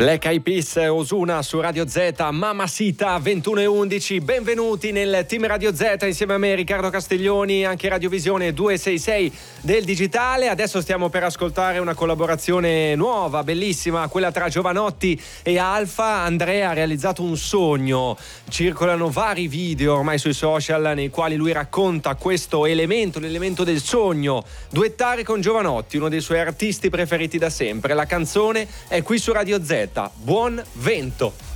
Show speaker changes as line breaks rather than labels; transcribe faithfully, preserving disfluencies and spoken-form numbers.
Black Eyed Peas, Ozuna su Radio Z, Mamacita ventuno e undici. Benvenuti nel team Radio Z insieme a me Riccardo Castiglioni, anche Radiovisione duecentosessantasei del digitale. Adesso stiamo per ascoltare una collaborazione nuova, bellissima, quella tra Jovanotti e Alfa. Andrea ha realizzato un sogno, circolano vari video ormai sui social nei quali lui racconta questo elemento, l'elemento del sogno, duettare con Jovanotti, uno dei suoi artisti preferiti da sempre. La canzone è qui su Radio Z. Buon vento.